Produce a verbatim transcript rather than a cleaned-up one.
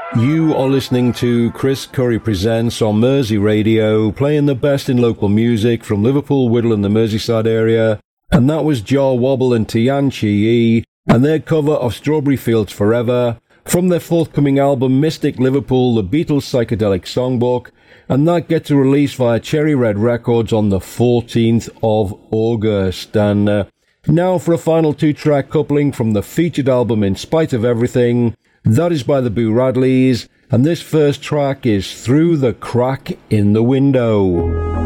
You are listening to Chris Curry Presents on Mersey Radio, playing the best in local music from Liverpool, Whittle and the Merseyside area. And that was Jar Wobble and Tian Chi Yi and their cover of Strawberry Fields Forever from their forthcoming album Mystic Liverpool, the Beatles Psychedelic Songbook. And that gets a release via Cherry Red Records on the fourteenth of August. And uh, now for a final two-track coupling from the featured album In Spite of Everything. That is by the Boo Radleys, and this first track is Through the Crack in the Window.